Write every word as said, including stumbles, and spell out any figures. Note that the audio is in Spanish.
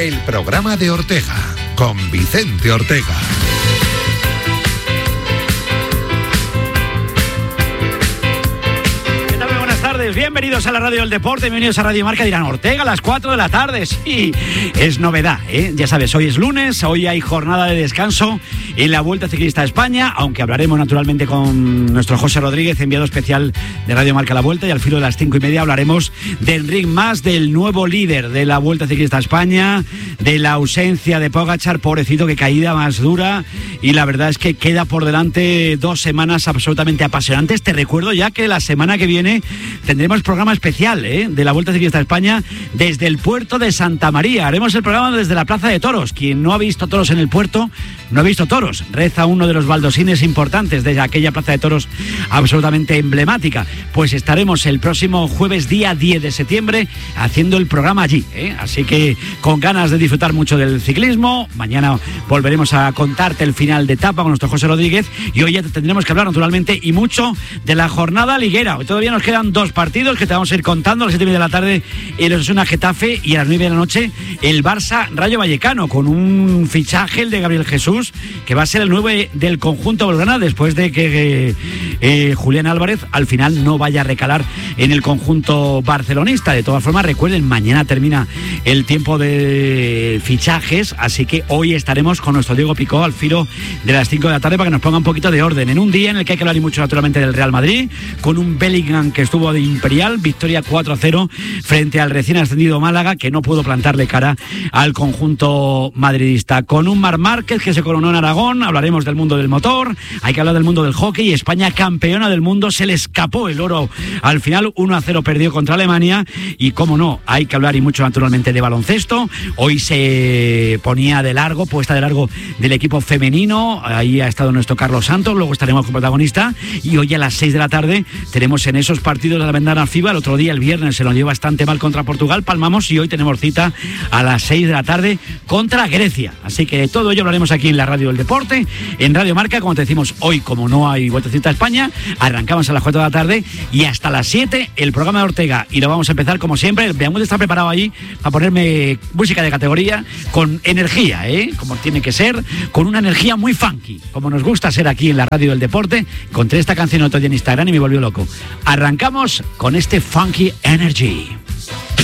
el programa de Ortega, con Vicente Ortega. Bienvenidos a la Radio del Deporte, bienvenidos a Radio Marca. Dirán, Ortega a las cuatro de la tarde, sí, es novedad, ¿eh? Ya sabes, hoy es lunes, hoy hay jornada de descanso en la Vuelta Ciclista a España, aunque hablaremos naturalmente con nuestro José Rodríguez, enviado especial de Radio Marca a la Vuelta, y al filo de las cinco y media hablaremos de Enric Mas, del nuevo líder de la Vuelta Ciclista a España, de la ausencia de Pogačar, pobrecito, que caída más dura, y la verdad es que queda por delante dos semanas absolutamente apasionantes. Te recuerdo ya que la semana que viene tendremos programa especial ¿eh? de la Vuelta Ciclista a España desde el puerto de Santa María. Haremos el programa desde la Plaza de Toros. Quien no ha visto toros en el puerto, no ha visto toros. Reza uno de los baldosines importantes de aquella Plaza de Toros absolutamente emblemática. Pues estaremos el próximo jueves día diez de septiembre haciendo el programa allí. ¿eh? Así que con ganas de disfrutar mucho del ciclismo. Mañana volveremos a contarte el final de etapa con nuestro José Rodríguez, y hoy ya tendremos que hablar naturalmente y mucho de la jornada liguera. Hoy todavía nos quedan dos partidos que te vamos a ir contando. A las siete y media de la tarde el Osasuna Getafe, y a las nueve de la noche el Barça Rayo Vallecano, con un fichaje, el de Gabriel Jesús, que va a ser el nueve del conjunto blaugrana después de que eh, eh, Julián Álvarez al final no vaya a recalar en el conjunto barcelonista. De todas formas, recuerden, mañana termina el tiempo de fichajes, así que hoy estaremos con nuestro Diego Picó al filo de las cinco de la tarde para que nos ponga un poquito de orden en un día en el que hay que hablar y mucho naturalmente del Real Madrid, con un Bellingham que estuvo de imperial, victoria cuatro a cero frente al recién ascendido Málaga, que no pudo plantarle cara al conjunto madridista, con un Marc Márquez que se coronó en Aragón. Hablaremos del mundo del motor, hay que hablar del mundo del hockey. España campeona del mundo, se le escapó el oro al final, uno a cero perdió contra Alemania, y cómo no, hay que hablar y mucho naturalmente de baloncesto. Hoy se ponía de largo, puesta de largo del equipo femenino, ahí ha estado nuestro Carlos Santos, luego estaremos como protagonista, y hoy a las seis de la tarde tenemos en esos partidos de la ventana FIBA. El otro día, el viernes, se lo dio bastante mal contra Portugal, palmamos, y hoy tenemos cita a las seis de la tarde contra Grecia. Así que todo ello hablaremos aquí en la Radio del Deporte, en Radio Marca. Como te decimos, hoy, como no hay Vuelta Ciclista a España, arrancamos a las cuatro de la tarde y hasta las siete el programa de Ortega, y lo vamos a empezar como siempre. Veamos, está preparado ahí para ponerme música de categoría, con energía, ¿eh? como tiene que ser, con una energía muy funky, como nos gusta ser aquí en la Radio del Deporte. Encontré esta canción otro día en Instagram y me volvió loco. Arrancamos con este Funky Energy.